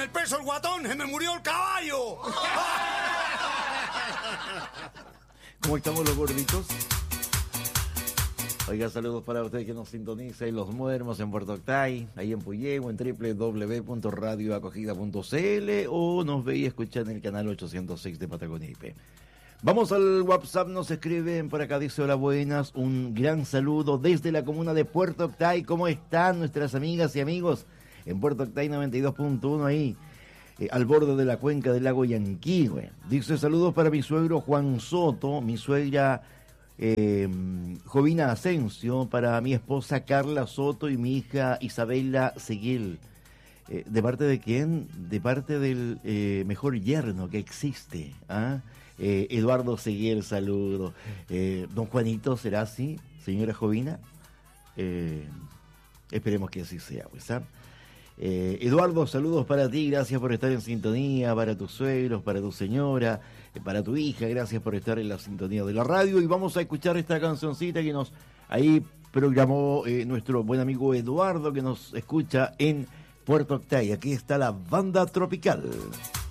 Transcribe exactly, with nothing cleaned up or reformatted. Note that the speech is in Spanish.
el peso el guatón, se me murió el caballo. ¿Cómo estamos los gorditos? Oiga, saludos para ustedes que nos sintonizan en Los Muermos, en Puerto Octay, ahí en Puyehue, en doble u doble u doble u punto radio acogida punto c l o nos ve y escucha en el canal ochocientos seis de Patagonia I P. Vamos al WhatsApp, nos escriben por acá, dice hola buenas, un gran saludo desde la comuna de Puerto Octay. ¿Cómo están nuestras amigas y amigos en Puerto Octay noventa y dos punto uno ahí? Eh, al borde de la cuenca del lago Yanquihue. Dice saludos para mi suegro Juan Soto, mi suegra eh, Jovina Asensio, para mi esposa Carla Soto y mi hija Isabela Seguil. Eh, ¿De parte de quién? De parte del eh, mejor yerno que existe. ¿Ah? Eh, Eduardo Seguil, saludo. Eh, don Juanito, ¿será así, señora Jovina? Eh, esperemos que así sea, pues, ¿ah? Eh, Eduardo, saludos para ti, gracias por estar en sintonía, para tus suegros, para tu señora, eh, para tu hija, gracias por estar en la sintonía de la radio. Y vamos a escuchar esta cancioncita que nos ahí programó eh, nuestro buen amigo Eduardo, que nos escucha en Puerto Octay. Aquí está la Banda Tropical.